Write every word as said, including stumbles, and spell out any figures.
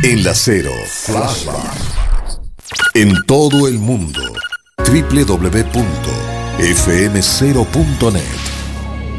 En la Cero, Flashback. En todo el mundo, doble u doble u doble u punto f m cero punto net.